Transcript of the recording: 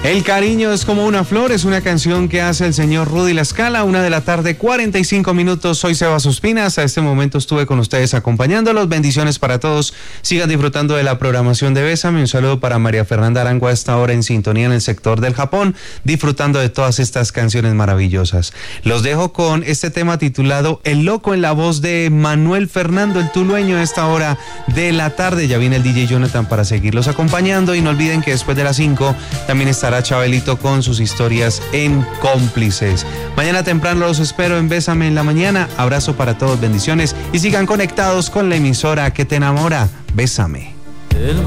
El cariño es como una flor, es una canción que hace el señor Rudy La Scala, 1:45 p.m. Soy Sebas Ospina, hasta este momento estuve con ustedes acompañándolos. Bendiciones para todos, sigan disfrutando de la programación de Bésame. Un saludo para María Fernanda Arango a esta hora en sintonía en el sector del Japón, disfrutando de todas estas canciones maravillosas. Los dejo con este tema titulado El Loco, en la voz de Manuel Fernando, el tulueño, a esta hora de la tarde. Ya viene el DJ Jonathan para seguirlos acompañando, y no olviden que después de las 5 también estará Chabelito con sus historias en Cómplices. Mañana temprano los espero en Bésame en la mañana. Abrazo para todos, bendiciones, y sigan conectados con la emisora que te enamora. Bésame.